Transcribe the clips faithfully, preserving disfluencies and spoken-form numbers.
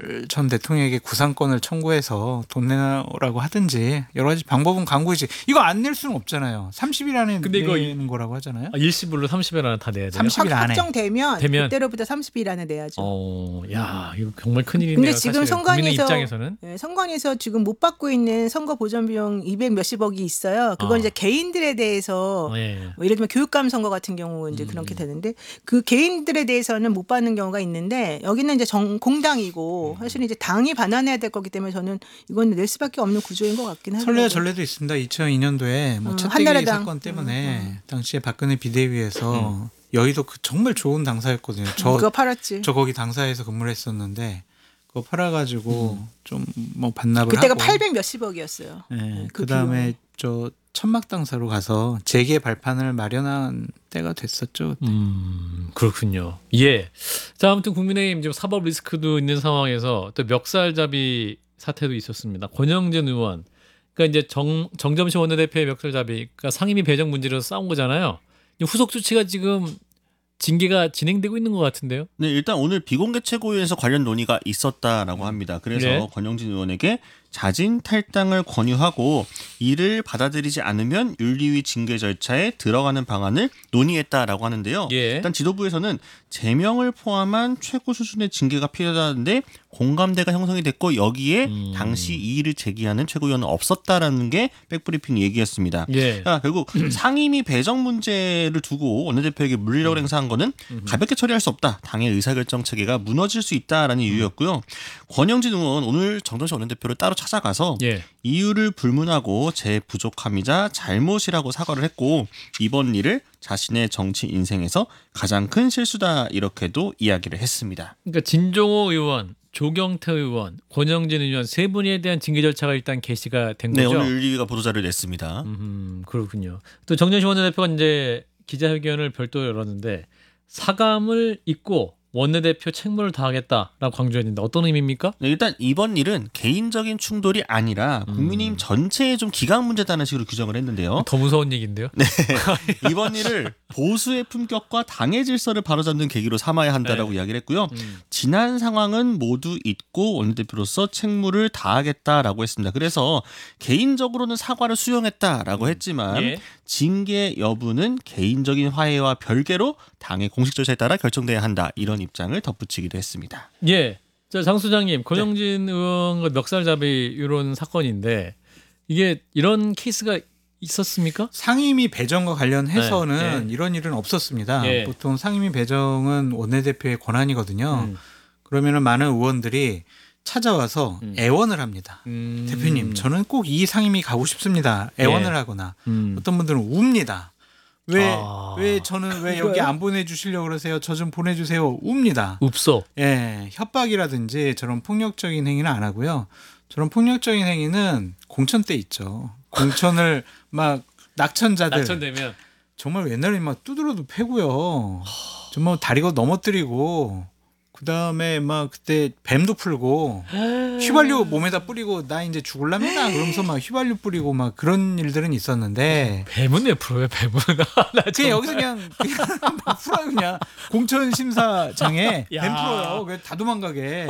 윤석열 전 대통령에게 구상권을 청구해서 돈 내라고 하든지 여러 가지 방법은 강구이지. 이거 안 낼 수는 없잖아요. 삼십 일 안에 근데 이거 내는 거라고 하잖아요. 아, 일시불로 삼십 일 안에 다 내야 돼요. 삼십 일 안에. 확정되면 되면. 그때로부터 삼십 일 안에 내야죠. 어, 야, 이거 정말 큰일이네요. 근데 지금 사실은. 국민의 선관위에서 입장에서는 네, 선관위에서 지금 못 받고 있는 선거 보전 비용 이백 몇십억이 있어요. 그건 어. 이제 개인들에 대해서 예. 뭐 예를 들면 교육감 선거 같은 경우 이제 음. 그렇게 되는데 그 개인들에 대해서는 못 받는 경우가 있는데 여기는 이제 정, 공당이고 사실은 이제 당이 반환해야 될 거기 때문에 저는 이건 낼 수밖에 없는 구조인 것 같긴 하더라고요. 설레 전례도 있습니다. 이천이 년도에 뭐 음, 차태기 한나라당. 사건 때문에 음, 음. 당시에 박근혜 비대위에서 여의도 그 정말 좋은 당사였거든요. 저, 그거 팔았지. 저 거기 당사에서 근무를 했었는데 그거 팔아가지고 좀 뭐 반납을 그때가 하고. 팔백 몇십억이었어요. 네, 그 그 다음에 저 천막 당사로 가서 재개 발판을 마련한 때가 됐었죠. 그때. 음, 그렇군요. 예. 자, 아무튼 국민의힘 지금 사법 리스크도 있는 상황에서 또 멱살잡이 사태도 있었습니다. 권영진 의원. 그러니까 이제 정, 정점식 원내대표의 멱살잡이, 그러니까 상임위 배정 문제로 싸운 거잖아요. 후속 조치가 지금 징계가 진행되고 있는 것 같은데요. 네, 일단 오늘 비공개 최고위에서 관련 논의가 있었다라고 합니다. 그래서 네. 권영진 의원에게 자진 탈당을 권유하고 이를 받아들이지 않으면 윤리위 징계 절차에 들어가는 방안을 논의했다라고 하는데요. 예. 일단 지도부에서는 제명을 포함한 최고 수준의 징계가 필요하다는데 공감대가 형성이 됐고 여기에 음. 당시 이의를 제기하는 최고위원은 없었다라는 게 백브리핑 얘기였습니다. 예. 그러니까 결국 상임위 배정 문제를 두고 원내대표에게 물리력을 행사한 거는 가볍게 처리할 수 없다. 당의 의사결정 체계가 무너질 수 있다라는 이유였고요. 권영진 의원 오늘 정동식 원내대표를 따로 찾아가서 예. 이유를 불문하고 제 부족함이자 잘못이라고 사과를 했고 이번 일을 자신의 정치 인생에서 가장 큰 실수다 이렇게도 이야기를 했습니다. 그러니까 진종호 의원, 조경태 의원, 권영진 의원 세 분에 대한 징계 절차가 일단 개시가 된 네, 거죠. 오늘 윤리위가 보도자를 냈습니다. 음, 그렇군요. 또 정전식 원내대표가 이제 기자회견을 별도로 열었는데 사감을 잊고 원내대표 책무를 다하겠다라고 강조했는데 어떤 의미입니까? 네, 일단 이번 일은 개인적인 충돌이 아니라 국민의힘 음. 전체의 좀 기강 문제다는 식으로 규정을 했는데요. 더 무서운 얘기인데요. 네, 이번 일을 보수의 품격과 당의 질서를 바로잡는 계기로 삼아야 한다라고 네. 이야기를 했고요. 음. 지난 상황은 모두 잊고 원내대표로서 책무를 다하겠다라고 했습니다. 그래서 개인적으로는 사과를 수용했다라고 했지만 예. 징계 여부는 개인적인 화해와 별개로 당의 공식 절차에 따라 결정돼야 한다. 이런 입장을 덧붙이기도 했습니다. 예. 자, 장 소장님, 권영진 의원과 멱살잡이 이런 사건인데 이게 이런 케이스가 있었습니까? 상임위 배정과 관련해서는 네. 이런 일은 없었습니다. 예. 보통 상임위 배정은 원내대표의 권한이거든요. 음. 그러면은 많은 의원들이 찾아와서 음. 애원을 합니다. 음. 대표님, 저는 꼭 이 상임위 가고 싶습니다. 애원을 예. 하거나 음. 어떤 분들은 웁니다. 왜, 아. 왜 저는 왜 여기 안 보내주시려고 그러세요? 저 좀 보내주세요. 웁니다. 없어. 예, 협박이라든지 저런 폭력적인 행위는 안 하고요. 저런 폭력적인 행위는 공천 때 있죠. 공천을 막 낙천자들 낙천되면 정말 옛날에 막 두드러도 패고요. 정말 다리가 넘어뜨리고 그 다음에 막 그때 뱀도 풀고 휘발유 몸에다 뿌리고 나 이제 죽을랍니다. 그러면서 막 휘발유 뿌리고 막 그런 일들은 있었는데 뱀은 왜 풀어요? 뱀은 나 그냥 정말. 여기서 그냥 그냥 막 풀어요. 그냥 공천 심사장에 야. 뱀 풀어요. 그냥 다 도망가게.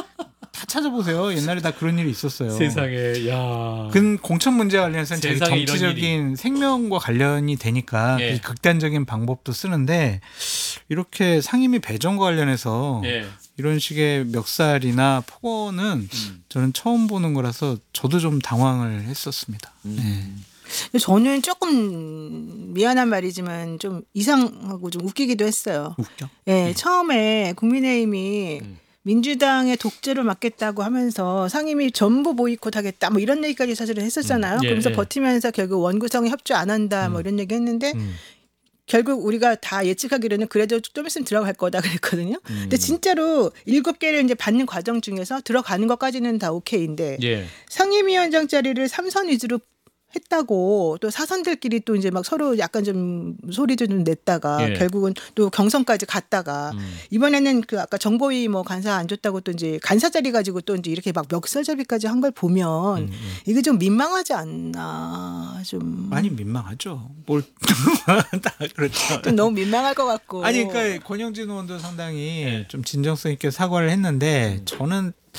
다 찾아보세요. 옛날에 다 그런 일이 있었어요. 세상에, 야. 그 공천 문제 관련해서는 자기 세상에 이런 정치적인 생명과 관련이 되니까 예. 그 극단적인 방법도 쓰는데 이렇게 상임위 배정과 관련해서 예. 이런 식의 멱살이나 폭언은 음. 저는 처음 보는 거라서 저도 좀 당황을 했었습니다. 음. 네. 저는 조금 미안한 말이지만 좀 이상하고 좀 웃기기도 했어요. 웃겨? 예, 처음에 국민의힘이 음. 민주당의 독재를 막겠다고 하면서 상임위 전부 보이콧하겠다 뭐 이런 얘기까지 사실은 했었잖아요. 음. 예, 그러면서 예. 버티면서 결국 원구성에 협조 안 한다 뭐 음. 이런 얘기 했는데 음. 결국 우리가 다 예측하기로는 그래도 좀 있으면 들어갈 거다 그랬거든요. 음. 근데 진짜로 일곱 개를 이제 받는 과정 중에서 들어가는 것까지는 다 오케이인데 예. 상임위원장 자리를 삼선 위주로 했다고 또 사선들끼리 또 이제 막 서로 약간 좀 소리도 좀 냈다가 예. 결국은 또 경선까지 갔다가 음. 이번에는 그 아까 정보위 뭐 간사 안 줬다고 또 이제 간사 자리 가지고 또 이제 이렇게 막 멱살잡이까지 한 걸 보면 음, 음. 이게 좀 민망하지 않나 좀 많이 민망하죠. 뭘 다 그렇죠. 좀 너무 민망할 것 같고 아니 그러니까 권영진 의원도 상당히 네. 좀 진정성 있게 사과를 했는데 저는